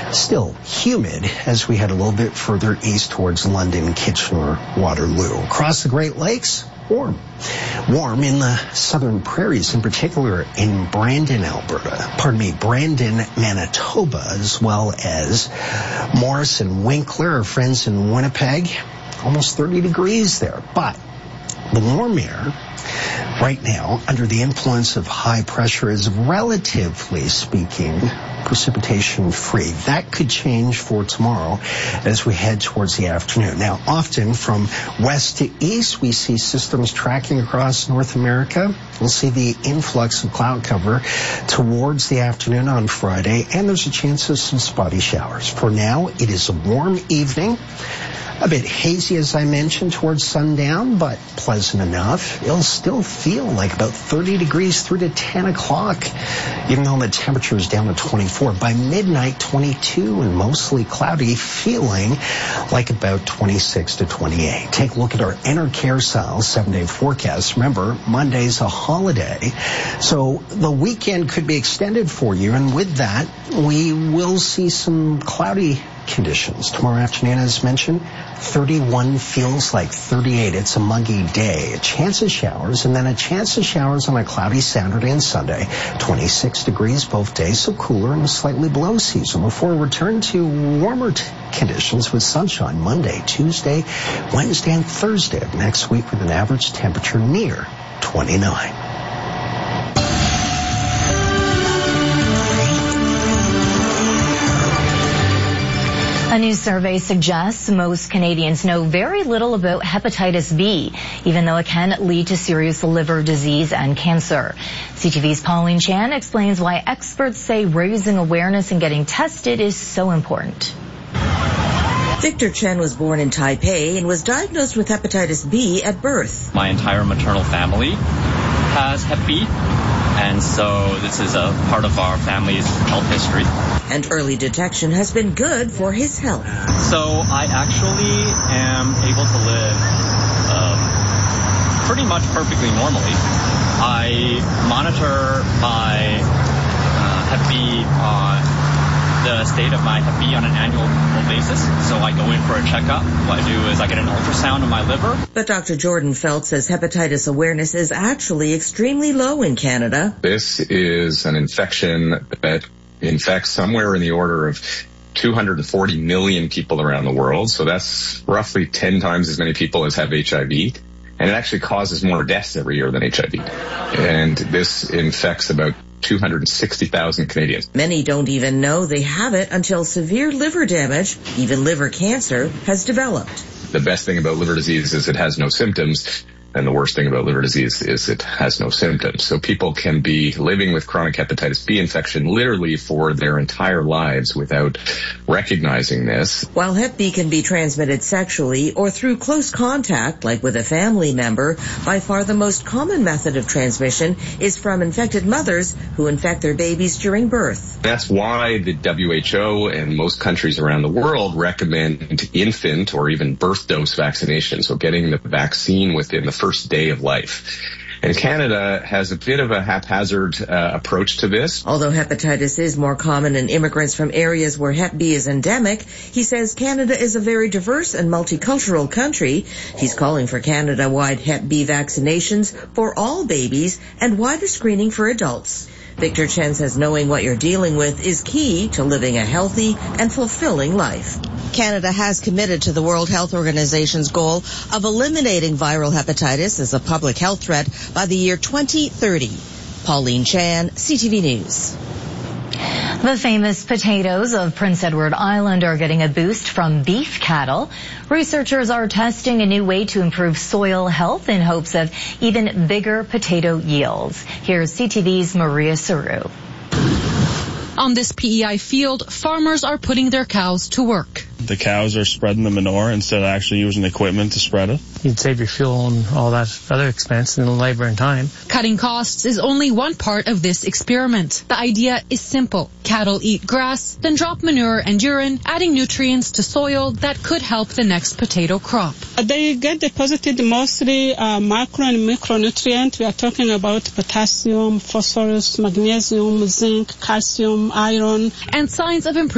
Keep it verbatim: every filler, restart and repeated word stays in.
Still humid as we head a little bit further east towards London, Kitchener, Waterloo. Across the Great Lakes, warm. Warm in the southern prairies, in particular in Brandon, Alberta. Pardon me, Brandon, Manitoba, as well as Morris and Winkler, our friends in Winnipeg. Almost thirty degrees there. But the warm air right now, under the influence of high pressure, is relatively speaking precipitation free. That could change for tomorrow as we head towards the afternoon. Now, often from west to east, we see systems tracking across North America. We'll see the influx of cloud cover towards the afternoon on Friday, and there's a chance of some spotty showers. For now, it is a warm evening. A bit hazy, as I mentioned, towards sundown, but pleasant enough. It'll still feel like about thirty degrees through to ten o'clock, even though the temperature is down to twenty-four. By midnight, twenty-two, and mostly cloudy, feeling like about twenty-six to twenty-eight. Take a look at our Enercare-style seven-day forecast. Remember, Monday's a holiday, so the weekend could be extended for you, and with that, we will see some cloudy conditions. Tomorrow afternoon, as mentioned, thirty-one feels like thirty-eight. It's a muggy day. A chance of showers, and then a chance of showers on a cloudy Saturday and Sunday. twenty-six degrees both days, so cooler and slightly below seasonal. Before we return to warmer t- conditions with sunshine Monday, Tuesday, Wednesday, and Thursday of next week with an average temperature near twenty-nine. A new survey suggests most Canadians know very little about hepatitis B, even though it can lead to serious liver disease and cancer. C T V's Pauline Chan explains why experts say raising awareness and getting tested is so important. Victor Chen was born in Taipei and was diagnosed with hepatitis B at birth. My entire maternal family has hep B, and so this is a part of our family's health history. And early detection has been good for his health. So I actually am able to live um, pretty much perfectly normally. I monitor my uh, hep B, uh, the state of my hep B on an annual basis. So I go in for a checkup. What I do is I get an ultrasound of my liver. But Doctor Jordan Felt says hepatitis awareness is actually extremely low in Canada. This is an infection that infects somewhere in the order of two hundred forty million people around the world. So that's roughly ten times as many people as have H I V. And it actually causes more deaths every year than H I V. And this infects about two hundred sixty thousand Canadians. Many don't even know they have it until severe liver damage, even liver cancer, has developed. The best thing about liver disease is it has no symptoms. And the worst thing about liver disease is it has no symptoms. So people can be living with chronic hepatitis B infection literally for their entire lives without recognizing this. While hep B can be transmitted sexually or through close contact, like with a family member, by far the most common method of transmission is from infected mothers who infect their babies during birth. That's why the W H O and most countries around the world recommend infant or even birth dose vaccination. So getting the vaccine within the first day of life. And Canada has a bit of a haphazard uh, approach to this. Although hepatitis is more common in immigrants from areas where hep B is endemic, he says Canada is a very diverse and multicultural country. He's calling for Canada-wide hep B vaccinations for all babies and wider screening for adults. Victor Chen says knowing what you're dealing with is key to living a healthy and fulfilling life. Canada has committed to the World Health Organization's goal of eliminating viral hepatitis as a public health threat by the year twenty thirty. Pauline Chan, C T V News. The famous potatoes of Prince Edward Island are getting a boost from beef cattle. Researchers are testing a new way to improve soil health in hopes of even bigger potato yields. Here's C T V's Maria Saru. On this P E I field, farmers are putting their cows to work. The cows are spreading the manure instead of actually using equipment to spread it. You'd save your fuel and all that other expense and labor and time. Cutting costs is only one part of this experiment. The idea is simple. Cattle eat grass, then drop manure and urine, adding nutrients to soil that could help the next potato crop. They get deposited mostly uh, micro and micronutrients. We are talking about potassium, phosphorus, magnesium, zinc, calcium, iron. And signs of improvement